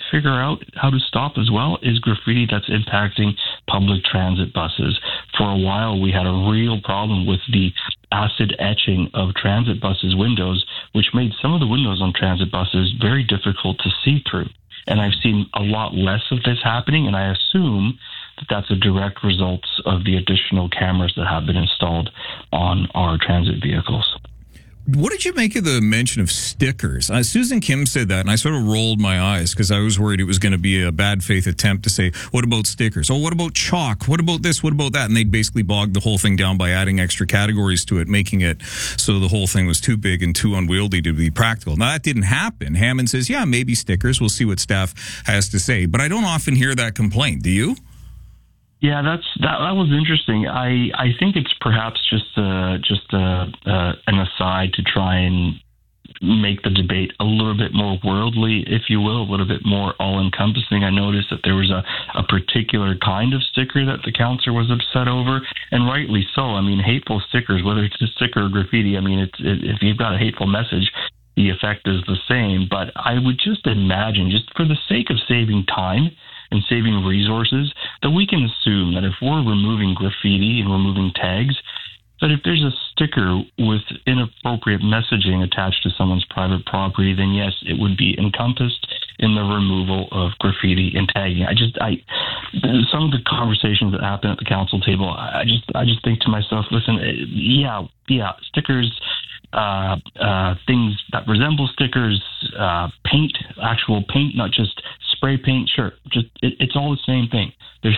figure out how to stop as well is graffiti that's impacting public transit buses. For a while, we had a real problem with the acid etching of transit buses' windows, which made some of the windows on transit buses very difficult to see through. And I've seen a lot less of this happening, and I assume that that's a direct result of the additional cameras that have been installed on our transit vehicles. What did you make of the mention of stickers? Susan Kim said that, and I sort of rolled my eyes because I was worried it was going to be a bad faith attempt to say, what about stickers? Oh, what about chalk? What about this? What about that? And they'd basically bogged the whole thing down by adding extra categories to it, making it so the whole thing was too big and too unwieldy to be practical. Now, that didn't happen. Hammond says, yeah, maybe stickers. We'll see what staff has to say. But I don't often hear that complaint. Do you? Yeah, that was interesting. I think it's perhaps just an aside to try and make the debate a little bit more worldly, if you will, a little bit more all-encompassing. I noticed that there was a particular kind of sticker that the councillor was upset over, and rightly so. I mean, hateful stickers, whether it's a sticker or graffiti, I mean, if you've got a hateful message, the effect is the same. But I would just imagine, just for the sake of saving time and saving resources, that we can assume that if we're removing graffiti and removing tags, that if there's a sticker with inappropriate messaging attached to someone's private property, then yes, it would be encompassed in the removal of graffiti and tagging. Some of the conversations that happen at the council table, I just think to myself, listen, yeah, stickers, things that resemble stickers, paint, actual paint, not just spray paint. Sure, it's all the same thing.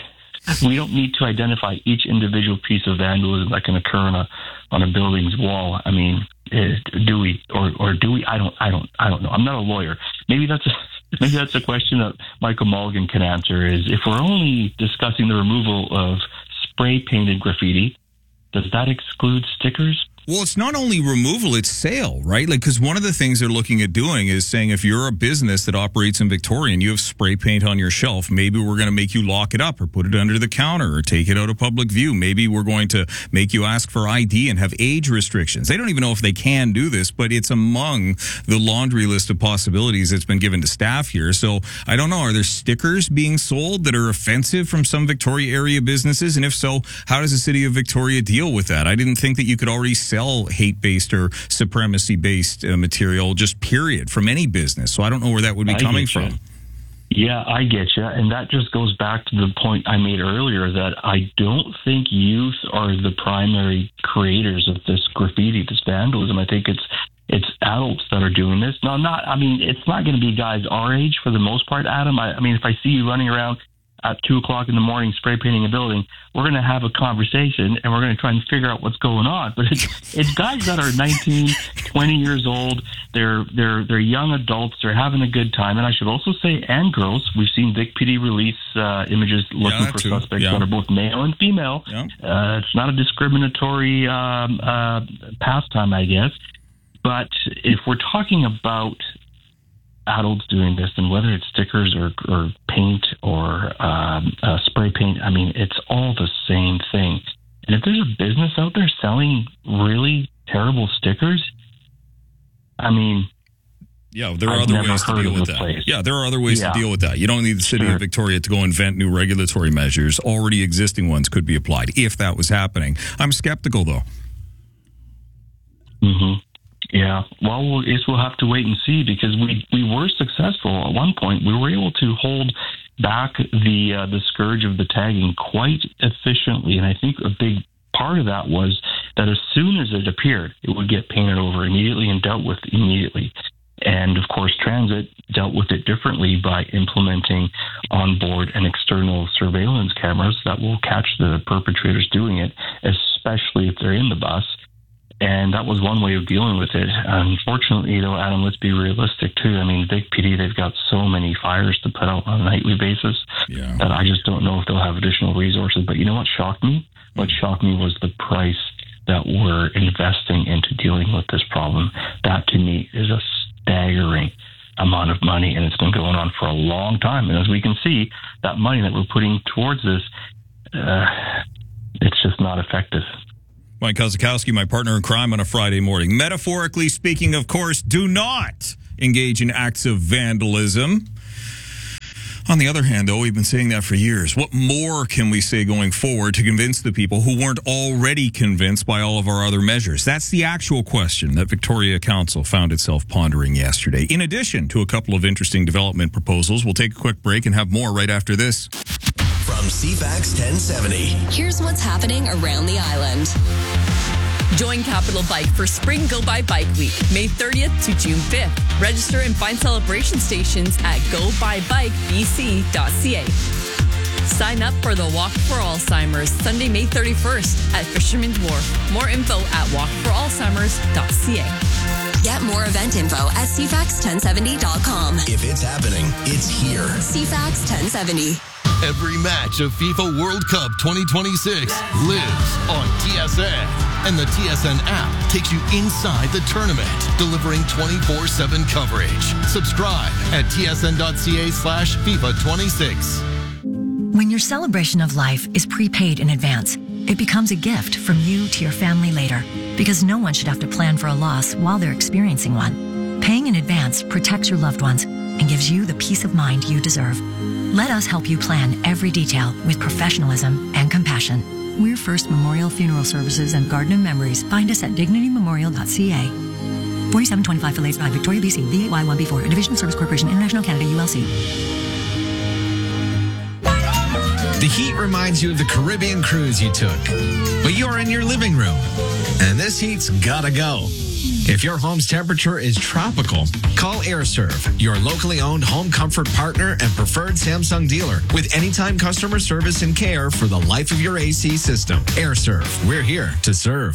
We don't need to identify each individual piece of vandalism that can occur on a building's wall. I mean, do we or do we? I don't know. I'm not a lawyer. Maybe that's a question that Michael Mulligan can answer. Is if we're only discussing the removal of spray painted graffiti, does that exclude stickers? Well, it's not only removal, it's sale, right? Like, because one of the things they're looking at doing is saying if you're a business that operates in Victoria and you have spray paint on your shelf, maybe we're going to make you lock it up or put it under the counter or take it out of public view. Maybe we're going to make you ask for ID and have age restrictions. They don't even know if they can do this, but it's among the laundry list of possibilities that's been given to staff here. So I don't know, are there stickers being sold that are offensive from some Victoria area businesses? And if so, how does the city of Victoria deal with that? I didn't think that you could already sell hate-based or supremacy-based material, just period, from any business. So I don't know where that would be coming from. Yeah, I get you. And that just goes back to the point I made earlier that I don't think youth are the primary creators of this graffiti, this vandalism. I think it's adults that are doing this. No, it's not going to be guys our age for the most part, Adam. I mean, if I see you running around at 2:00 in the morning spray painting a building, we're going to have a conversation and we're going to try and figure out what's going on. But it's guys that are 19, 20 years old. They're young adults. They're having a good time. And I should also say, and girls, we've seen Vic PD release images looking for suspects that are both male and female. Yeah. It's not a discriminatory pastime, I guess. But if we're talking about adults doing this, and whether it's stickers or paint or spray paint, I mean, it's all the same thing. And if there's a business out there selling really terrible stickers, I mean, yeah, there are other ways to deal with that. Yeah, there are other ways to deal with that. You don't need the city of Victoria to go invent new regulatory measures. Already existing ones could be applied if that was happening. I'm skeptical, though. Mm-hmm. Yeah, well, I guess we'll have to wait and see, because we were successful at one point. We were able to hold back the scourge of the tagging quite efficiently, and I think a big part of that was that as soon as it appeared, it would get painted over immediately and dealt with immediately. And of course, transit dealt with it differently by implementing onboard and external surveillance cameras that will catch the perpetrators doing it, especially if they're in the bus. And that was one way of dealing with it. Unfortunately, though, Adam, let's be realistic, too. I mean, Vic PD, they've got so many fires to put out on a nightly basis that I just don't know if they'll have additional resources. But you know what shocked me? What shocked me was the price that we're investing into dealing with this problem. That, to me, is a staggering amount of money, and it's been going on for a long time. And as we can see, that money that we're putting towards this, it's just not effective. Mike Kozakowski, my partner in crime on a Friday morning. Metaphorically speaking, of course, do not engage in acts of vandalism. On the other hand, though, we've been saying that for years. What more can we say going forward to convince the people who weren't already convinced by all of our other measures? That's the actual question that Victoria Council found itself pondering yesterday. In addition to a couple of interesting development proposals, we'll take a quick break and have more right after this. From CFAX 1070. Here's what's happening around the island. Join Capital Bike for Spring Go By Bike Week, May 30th to June 5th. Register and find celebration stations at gobybikebc.ca. Sign up for the Walk for Alzheimer's Sunday, May 31st at Fisherman's Wharf. More info at walkforalzheimers.ca. Get more event info at cfax1070.com. If it's happening, it's here. CFAX 1070. Every match of FIFA World Cup 2026 lives on TSN. And the TSN app takes you inside the tournament, delivering 24/7 coverage. Subscribe at tsn.ca/FIFA26. When your celebration of life is prepaid in advance, it becomes a gift from you to your family later, because no one should have to plan for a loss while they're experiencing one. Paying in advance protects your loved ones and gives you the peace of mind you deserve. Let us help you plan every detail with professionalism and compassion. We're First Memorial Funeral Services and Garden of Memories. Find us at dignitymemorial.ca. 4725 Fillets Drive, Victoria, BC, VAY1B4, a division of Service Corporation, International Canada, ULC. The heat reminds you of the Caribbean cruise you took, but you're in your living room, and this heat's gotta go. If your home's temperature is tropical, call AirServe, your locally owned home comfort partner and preferred Samsung dealer with anytime customer service and care for the life of your AC system. AirServe, we're here to serve.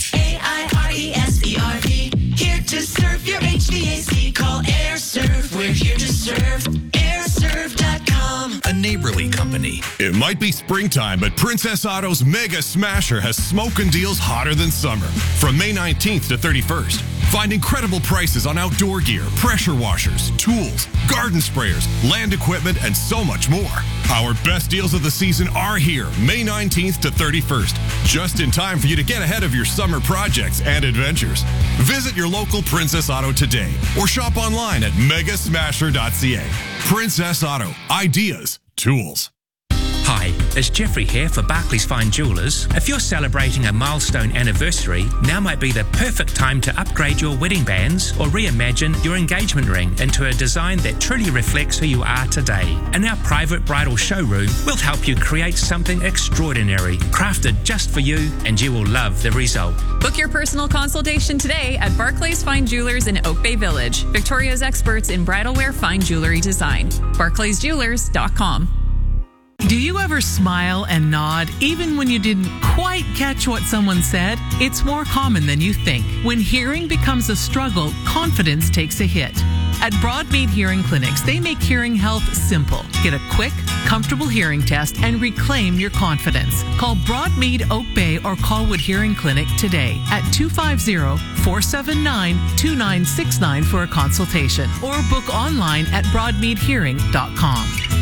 AIRESERV, here to serve your HVAC. Call AirServe, we're here to serve. AirServe.com. A neighborly company. It might be springtime, but Princess Auto's Mega Smasher has smoking deals hotter than summer. From May 19th to 31st, find incredible prices on outdoor gear, pressure washers, tools, garden sprayers, land equipment, and so much more. Our best deals of the season are here, May 19th to 31st, just in time for you to get ahead of your summer projects and adventures. Visit your local Princess Auto today or shop online at megasmasher.ca. Princess Auto. Ideas. Tools. Hi, it's Jeffrey here for Barclays Fine Jewelers. If you're celebrating a milestone anniversary, now might be the perfect time to upgrade your wedding bands or reimagine your engagement ring into a design that truly reflects who you are today. In our private bridal showroom, we'll help you create something extraordinary, crafted just for you, and you will love the result. Book your personal consultation today at Barclays Fine Jewelers in Oak Bay Village, Victoria's experts in bridal wear fine jewelry design. BarclaysJewelers.com. Do you ever smile and nod even when you didn't quite catch what someone said? It's more common than you think. When hearing becomes a struggle, confidence takes a hit. At Broadmead Hearing Clinics, they make hearing health simple. Get a quick, comfortable hearing test and reclaim your confidence. Call Broadmead Oak Bay or Colwood Hearing Clinic today at 250-479-2969 for a consultation or book online at broadmeadhearing.com.